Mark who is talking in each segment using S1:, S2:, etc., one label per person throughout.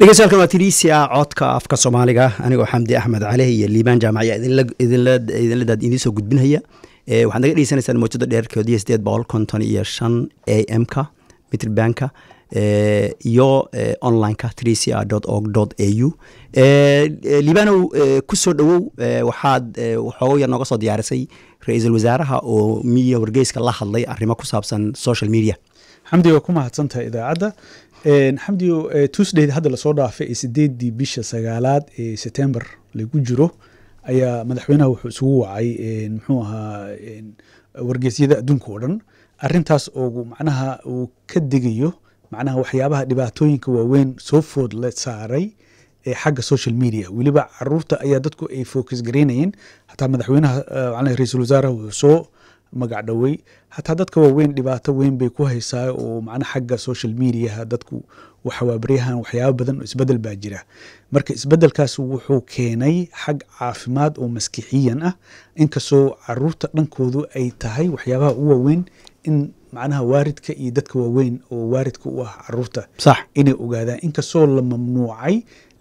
S1: dhegeystayaal waa Tirisia codka afka Soomaaliga anigoo Xamdi Axmed Cali iyo Liibaan Jaamaciya idin soo gudbinaya waxaad naga dhegeysanaysaa moojada dheerkeedu 855 AM-ka Metrobanka iyo online-ka tirisia.org.au Liibaan ku soo dhawow waxaad waxooga yar nooga soo diyaarisay ra'iisul wasaaraha oo miya wargeyska la hadlay arrimo ku saabsan social media.
S2: Xamdi waa ku mahadsantahay idaacadda. Xamdi Tuesday hadda la soo dhaafay 8 bisha 9 September lagu jiro ayaa madaxweynaha wuxuu isugu wacay muxuu ahaa wargeysyada adduunka oo dhan arintaas oo macnaha uu ka digayo macnaha waxyaabaha dhibaatooyinka waaweyn soo food la saaray xagga social media waliba caruurta ayaa dadku ay focus gareynayeen hatta madaxweynaha macnaha ra'iisul wasaaraha uu soo magac dhaway hatta dadka waaweyn dhibaato weyn bay ku haysaa oo macnaha xagga social media dadku waxa waabriyahan waxyaabo badan isbedel baa jira marka isbedelkaas wuxuu keenay xag caafimaad oo maskixiyan ah inkastoo caruurta dhankoodu ay tahay waxyaabaha ugu waaweyn in macnaha waaridka iyo dadka waaweyn oo waaridka u ah caruurta inay ogaadaan inkastoo la mamnuucay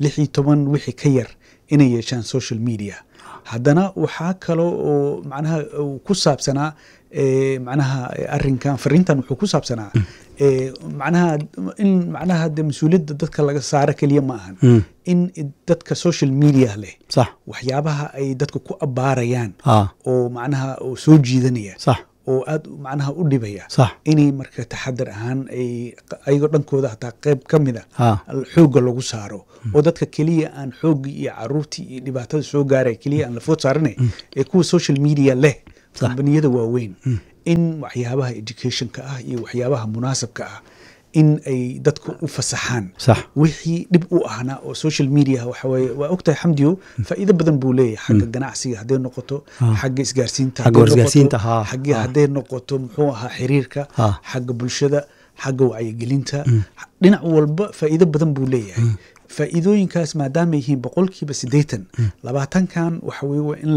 S2: 16 wixii ka yar inay yeeshaan social media haddana waxaa kale oo macnaha ku saabsanaa macnaha arrinkan fariintan wuxuu ku saabsanaa macnaha in macnaha mas'uuliyadda dadka laga saaro kaliya ma ahan in dadka social media leh waxyaabaha ay dadku ku abaarayaan oo macnaha oo soo jiidanaya oo aad macnaha u dhibaya inay marka taxadar ahaan ayago dhankooda hataa qayb ka mid ah xoogga lagu saaro oo dadka kaliya aan xooggi iyo caruurtii iyo dhibaatada soo gaaray kaliya aan la food saaranay kuwa social media leh kambaniyada waaweyn in waxyaabaha educationka ah iyo waxyaabaha munaasabka ah in ay dadku u fasaxaan wixii dib u ahna oo social media waxa way waa ogtahay Xamdiyo faa'iido badan buu leeyahay xagga ganacsiga haday noqoto xagga isgaarsiinta xagga haday noqoto muxuu ahaa xiriirka xagga bulshada xagga wacyigelinta dhinac walba faa'iido badan buu leeyahay faa'iidooyinkaas maadaama yihiin 80% 20 kan waxa way in